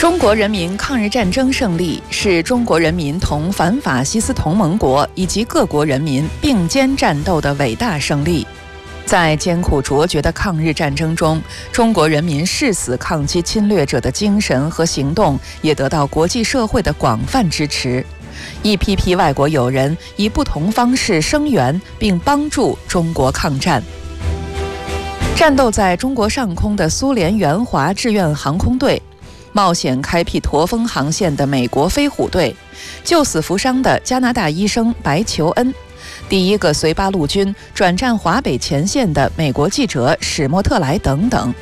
中国人民抗日战争胜利是中国人民同反法西斯同盟国以及各国人民并肩战斗的伟大胜利。在艰苦卓绝的抗日战争中，中国人民誓死抗击侵略者的精神和行动也得到国际社会的广泛支持。一批批外国友人以不同方式声援并帮助中国抗战。战斗在中国上空的苏联援华志愿航空队，冒险开辟驼峰航线的美国飞虎队，救死扶伤的加拿大医生白求恩，第一个随八路军转战华北前线的美国记者史莫特莱等等。